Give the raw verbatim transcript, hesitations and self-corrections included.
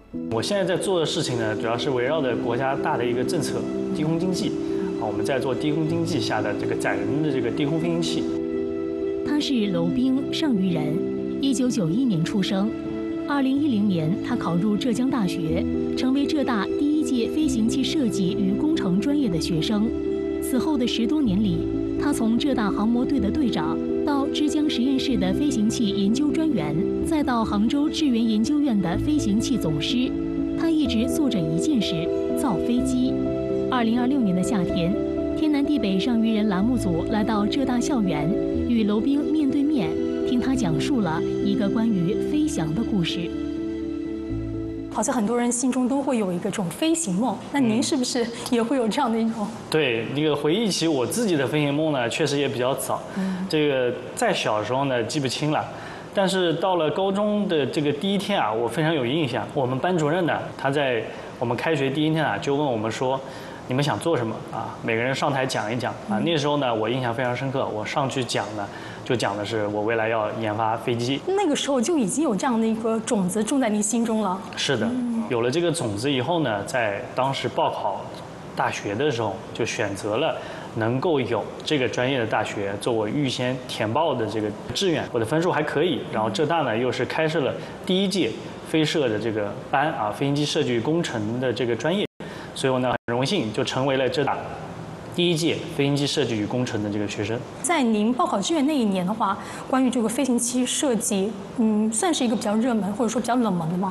我现在在做的事情呢，主要是围绕着国家大的一个政策——低空经济。啊，我们在做低空经济下的这个载人的这个低空飞行器。 他是娄冰，上虞人，一九九一年出生。二零一零年，他考入浙江大学，成为浙大第一届飞行器设计与工程专业的学生。此后的十多年里，他从浙大航模队的队长，到之江实验室的飞行器研究专员，再到杭州智源研究院的飞行器总师，他一直做着一件事：造飞机。二零二六年的夏天，天南地北上虞人栏目组来到浙大校园，与娄冰面对面，听他讲述了一个关于飞翔的故事。 好像很多人心中都会有一个这种飞行梦，那您是不是也会有这样的一种？ 对，那个回忆起我自己的飞行梦呢，确实也比较早。嗯，这个在小时候呢记不清了，但是到了高中的这个第一天啊，我非常有印象。我们班主任呢，他在我们开学第一天啊，就问我们说，你们想做什么啊？每个人上台讲一讲啊。那时候呢，我印象非常深刻，我上去讲呢，就讲的是我未来要研发飞机。 那个时候就已经有这样的一个种子种在您心中了。 是的，有了这个种子以后呢，在当时报考大学的时候，就选择了能够有这个专业的大学做我预先填报的这个志愿。我的分数还可以，然后浙大呢又是开设了第一届飞设的这个班啊，飞行机设计与工程的这个专业，所以我呢很荣幸就成为了浙大第一届飞行机设计与工程的这个学生。 在您报考志愿那一年的话，关于这个飞行器设计，嗯，算是一个比较热门或者说比较冷门的吗？